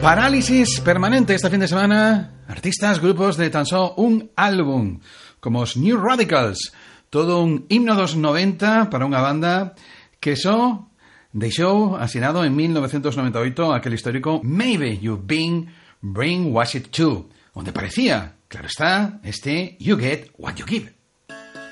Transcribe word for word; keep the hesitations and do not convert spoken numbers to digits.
Parálisis permanente este fin de semana. Artistas, grupos de tan só un álbum, como os New Radicals. Todo un himno dos noventa para unha banda que só deixou asinado en mil novecientos noventa e oito aquel histórico Maybe You've Been Brainwashed Too, onde parecía, claro está, este You Get What You Give.